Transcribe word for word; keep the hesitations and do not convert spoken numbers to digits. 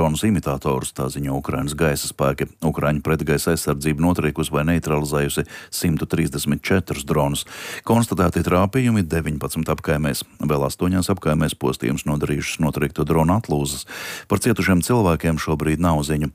dronus imitatorus, tā ziņo Ukrainas gaisa spēki. Ukraiņu pretgaisa aizsardzība notriekusi vai neutralizējusi simt trīsdesmit četrus dronus. Konstatēti trāpījumi deviņpadsmit apkaimēs. Vēl astoņās apkaimēs postījums nodarījušas notriekto dronu atlūzas. Par cietušiem cilvēkiem šobrīd nav ziņu.